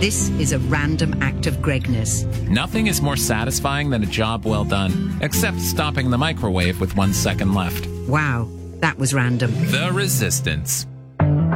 This is a random act of Gregness. Nothing is more satisfying than a job well done, except stopping the microwave with 1 second left. Wow, that was random. The Resistance.